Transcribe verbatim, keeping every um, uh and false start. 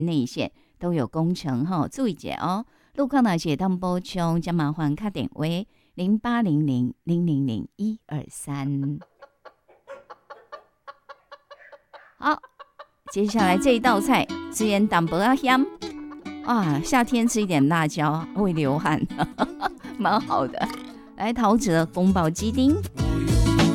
内线都有工程哈，注意者哦。路况那些当补充，将麻烦打电话零八零零零零零一二三。好，接下来这一道菜，吃点淡薄啊香啊，夏天吃一点辣椒会流汗，蛮好的。来，陶喆宫保鸡丁。